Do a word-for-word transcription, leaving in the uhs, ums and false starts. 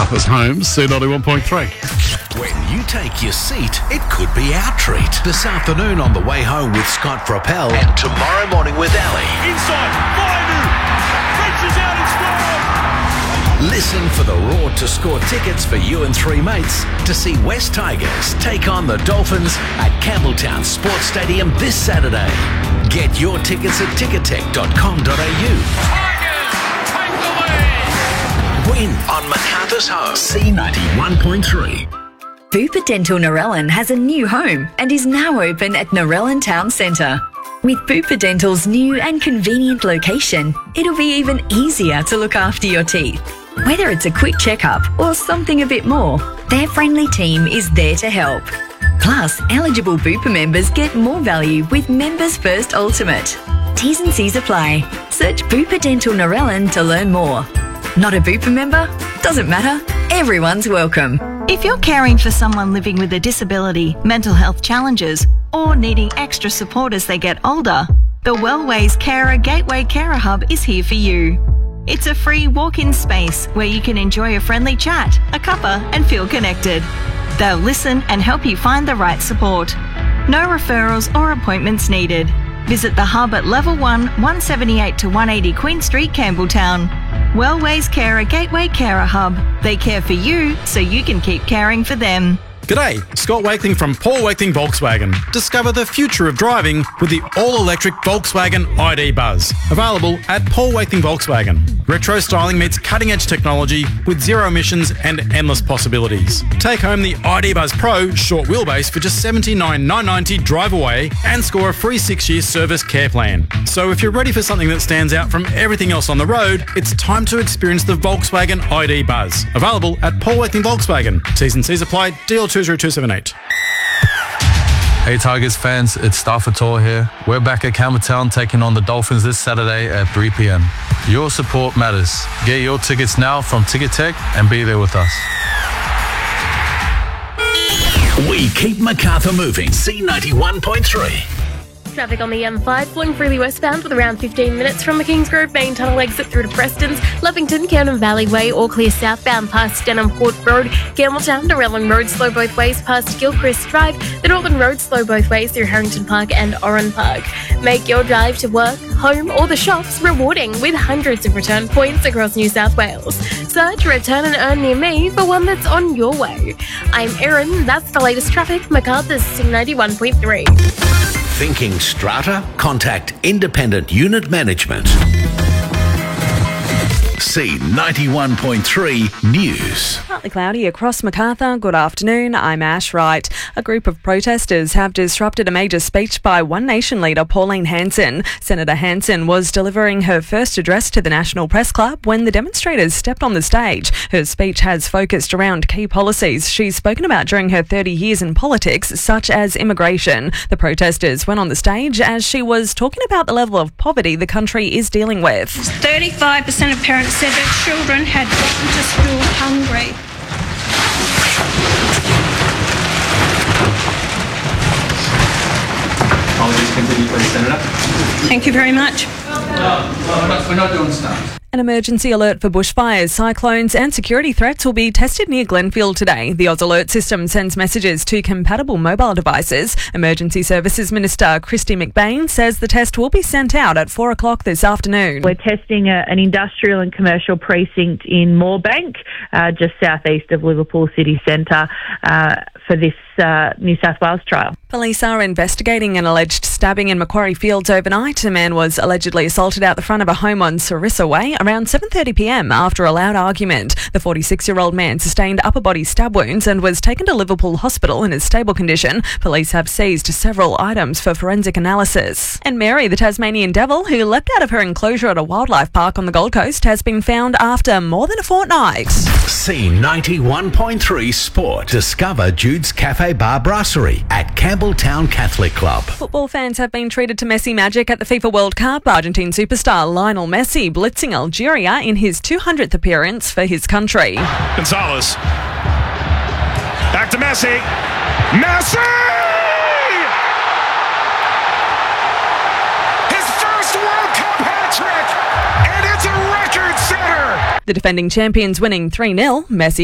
Macarthur's home, C ninety-one point three. When you take your seat, it could be our treat. This afternoon on The Way Home with Scott Propel and tomorrow morning with Ali. Inside, Mainu, reaches out and scores! Listen for the Raw to Score tickets for you and three mates to see West Tigers take on the Dolphins at Campbelltown Sports Stadium this Saturday. Get your tickets at ticketek dot com dot a u. Tigers take the lead! Win on Macarthur's home, C ninety-one point three. Bupa Dental Narellan has a new home and is now open at Narellan Town Centre. With Bupa Dental's new and convenient location, it'll be even easier to look after your teeth. Whether it's a quick checkup or something a bit more, their friendly team is there to help. Plus, eligible Bupa members get more value with Members First Ultimate. T's and C's apply. Search Bupa Dental Narellan to learn more. Not a Bupa member? Doesn't matter. Everyone's welcome. If you're caring for someone living with a disability, mental health challenges, or needing extra support as they get older, the Wellways Carer Gateway Carer Hub is here for you. It's a free walk-in space where you can enjoy a friendly chat, a cuppa, and feel connected. They'll listen and help you find the right support. No referrals or appointments needed. Visit the hub at level one, one seventy-eight to one eighty Queen Street, Campbelltown. Wellways Carer Gateway Carer Hub. They care for you so you can keep caring for them. G'day, Scott Wakeling from Paul Wakeling Volkswagen. Discover the future of driving with the all-electric Volkswagen I D Buzz. Available at Paul Wakeling Volkswagen. Retro styling meets cutting-edge technology with zero emissions and endless possibilities. Take home the I D Buzz Pro short wheelbase for just seventy-nine thousand nine hundred ninety drive away and score a free six-year service care plan. So if you're ready for something that stands out from everything else on the road, it's time to experience the Volkswagen I D Buzz. Available at Paul Wakeling Volkswagen. T's and C's apply. D L two zero two seven eight. Hey Tigers fans, it's Stafford Tor here. We're back at Campbelltown taking on the Dolphins this Saturday at three p.m. Your support matters. Get your tickets now from Ticketek and be there with us. We keep Macarthur moving, C ninety-one point three. Traffic on the M five flowing freely westbound with around fifteen minutes from the Kingsgrove main tunnel exit through to Preston's, Lovington, Cannon Valley Way, all clear southbound past Denham Court Road, Campbelltown, Narellan Road slow both ways past Gilchrist Drive, the Northern Road slow both ways through Harrington Park and Oran Park. Make your drive to work, home or the shops rewarding with hundreds of return points across New South Wales. Search Return and Earn near me for one that's on your way. I'm Erin, that's the latest traffic, Macarthur's C ninety-one point three. Thinking strata? Contact Independent Unit Management. C ninety-one point three News. Partly cloudy across Macarthur. Good afternoon, I'm Ash Wright. A group of protesters have disrupted a major speech by One Nation leader Pauline Hanson. Senator Hanson was delivering her first address to the National Press Club when the demonstrators stepped on the stage. Her speech has focused around key policies she's spoken about during her thirty years in politics, such as immigration. The protesters went on the stage as she was talking about the level of poverty the country is dealing with. thirty-five percent of parents said their children had gone to school hungry. Apologies, continue please, Senator. Thank you very much. No, we're not, we're not doing stuff. An emergency alert for bushfires, cyclones and security threats will be tested near Glenfield today. The Oz Alert system sends messages to compatible mobile devices. Emergency Services Minister Christy McBain says the test will be sent out at four o'clock this afternoon. We're testing a, an industrial and commercial precinct in Moorebank, uh, just southeast of Liverpool city centre, uh, for this uh, New South Wales trial. Police are investigating an alleged stabbing in Macquarie Fields overnight. A man was allegedly assaulted out the front of a home on Sarissa Way around seven thirty p.m. after a loud argument. The forty-six-year-old man sustained upper body stab wounds and was taken to Liverpool Hospital in a stable condition. Police have seized several items for forensic analysis. And Mary, the Tasmanian devil, who leapt out of her enclosure at a wildlife park on the Gold Coast, has been found after more than a fortnight. C ninety-one point three Sport. Discover Jude's Cafe Bar Brasserie at Campbelltown Catholic Club. Football fans have been treated to Messi magic at the FIFA World Cup. Argentine superstar Lionel Messi blitzing Algeria in his two hundredth appearance for his country. Gonzalez. Back to Messi. Messi! His first World Cup hat-trick! And it's a record setter! The defending champions winning three nil. Messi